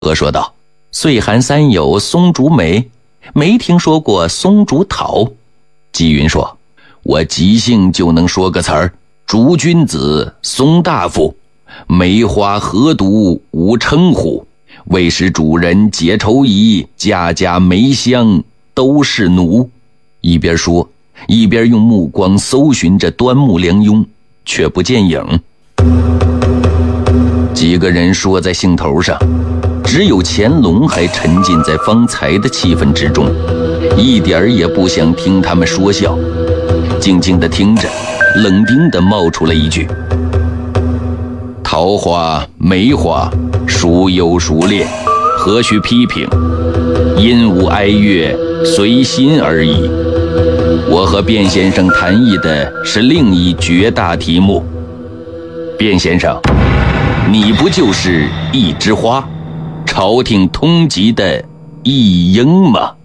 鹅说道：岁寒三有松竹梅，没听说过松竹桃。纪云说：我即兴就能说个词儿，竹君子，松大夫，梅花何独无称呼，为使主人解愁疑，家家梅香都是奴。一边说一边用目光搜寻着端木良庸，却不见影。几个人说在兴头上，只有乾隆还沉浸在方才的气氛之中，一点儿也不想听他们说笑，静静地听着，冷冰地冒出了一句：桃花梅花孰优孰劣，何须批评，鹦鹉哀乐随心而已。我和卞先生谈议的是另一绝大题目。卞先生，你不就是一枝花，朝廷通缉的一鹰吗？